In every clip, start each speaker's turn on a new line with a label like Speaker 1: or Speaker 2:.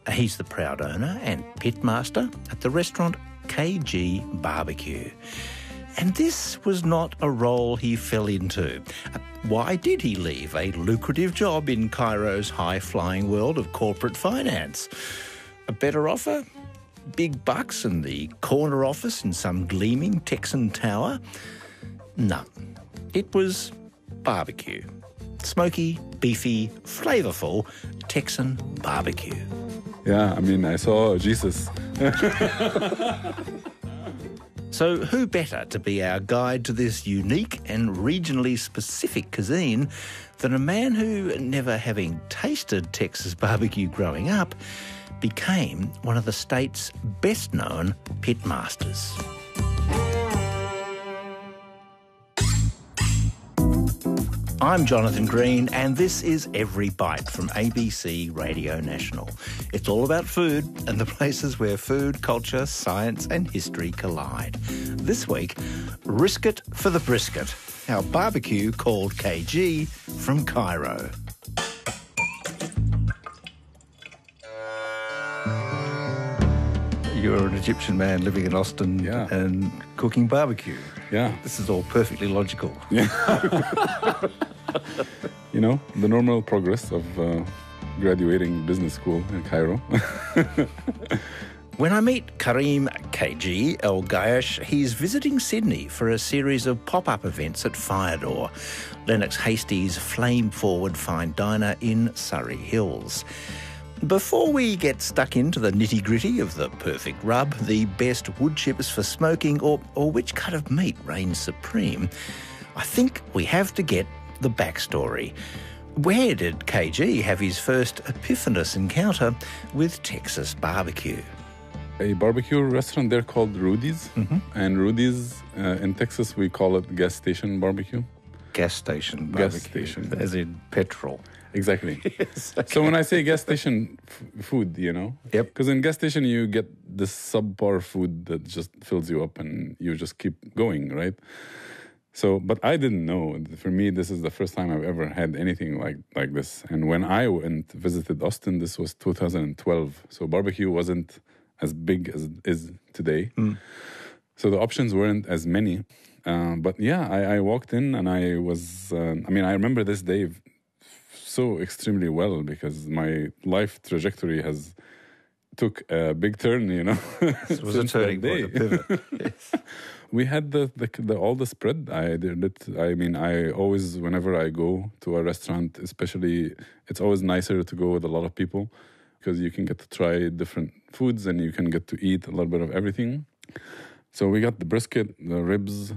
Speaker 1: He's the proud owner and pitmaster at the restaurant KG Barbecue. And this was not a role he fell into. Why did he leave a lucrative job in Cairo's high-flying world of corporate finance? A better offer? Big bucks and the corner office in some gleaming Texan tower? No. It was barbecue. Smoky, beefy, flavourful Texan barbecue.
Speaker 2: Yeah, I mean, I saw Jesus.
Speaker 1: So who better to be our guide to this unique and regionally specific cuisine than a man who, never having tasted Texas barbecue growing up, became one of the state's best-known pitmasters. I'm Jonathan Green, and this is Every Bite from ABC Radio National. It's all about food and the places where food, culture, science and history collide. This week, Risk It for the Brisket, our barbecue called KG from Cairo. You're an Egyptian man living in Austin and cooking barbecue.
Speaker 2: Yeah.
Speaker 1: This is all perfectly logical.
Speaker 2: Yeah. You know, the normal progress of graduating business school in Cairo.
Speaker 1: When I meet Karim KG El Gayesh, he's visiting Sydney for a series of pop-up events at Firedoor, Lennox Hastie's flame-forward fine diner in Surrey Hills. Before we get stuck into the nitty-gritty of the perfect rub, the best wood chips for smoking, or which cut of meat reigns supreme, I think we have to get the backstory. Where did KG have his first epiphanous encounter with Texas barbecue?
Speaker 2: A barbecue restaurant there called Rudy's. Mm-hmm. And Rudy's, in Texas, we call it gas station barbecue.
Speaker 1: Gas station barbecue.
Speaker 2: Gas station.
Speaker 1: As in petrol.
Speaker 2: Exactly.
Speaker 1: Yes, okay.
Speaker 2: So when I say gas station food, you know?
Speaker 1: Yep.
Speaker 2: Because in gas station, you get this subpar food that just fills you up and you just keep going, right? So, but I didn't know. For me, this is the first time I've ever had anything like this. And when I visited Austin, this was 2012. So barbecue wasn't as big as it is today. Mm. So the options weren't as many. But yeah, I walked in and I was, I remember this day so extremely well because my life trajectory took a big turn, you know.
Speaker 1: It was a turning point, a pivot. Yes.
Speaker 2: We had all the spread. I did it. I mean, I always, whenever I go to a restaurant, especially, it's always nicer to go with a lot of people because you can get to try different foods and you can get to eat a little bit of everything. So we got the brisket, the ribs,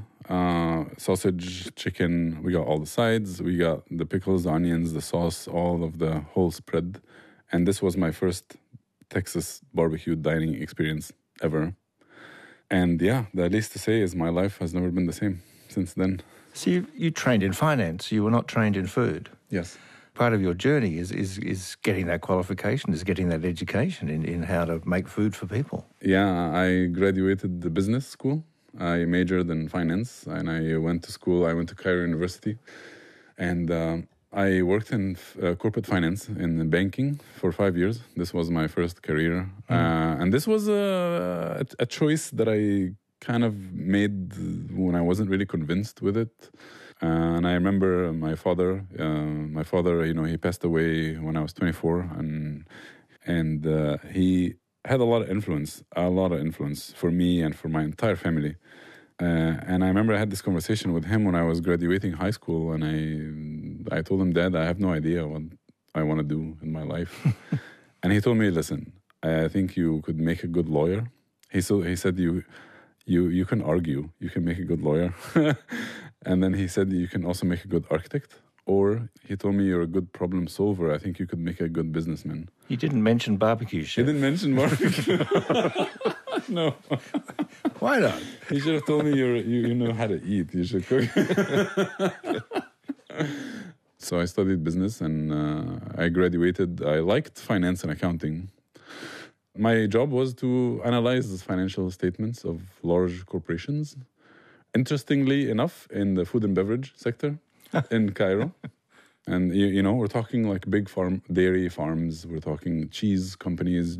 Speaker 2: sausage, chicken. We got all the sides. We got the pickles, the onions, the sauce, all of the whole spread. And this was my first Texas barbecue dining experience ever. And yeah, the least to say is my life has never been the same since then.
Speaker 1: So you trained in finance. You were not trained in food.
Speaker 2: Yes.
Speaker 1: Part of your journey is getting that qualification, is getting that education in how to make food for people.
Speaker 2: Yeah, I graduated the business school. I majored in finance and I went to school. I went to Cairo University and I worked in corporate finance in banking for 5 years. This was my first career. And this was a choice that I kind of made when I wasn't really convinced with it. And I remember my father, he passed away when I was 24. And he had a lot of influence for me and for my entire family. And I remember I had this conversation with him when I was graduating high school, and I told him, Dad, I have no idea what I want to do in my life. And he told me, listen, I think you could make a good lawyer. He said, you can argue, you can make a good lawyer. And then he said, you can also make a good architect. Or he told me, you're a good problem solver. I think you could make a good businessman.
Speaker 1: He didn't mention barbecue, chef.
Speaker 2: He didn't mention barbecue. No.
Speaker 1: Why not?
Speaker 2: He should have told me you know how to eat. You should cook. So I studied business and I graduated. I liked finance and accounting. My job was to analyze the financial statements of large corporations. Interestingly enough, in the food and beverage sector in Cairo. And, we're talking like big dairy farms. We're talking cheese companies,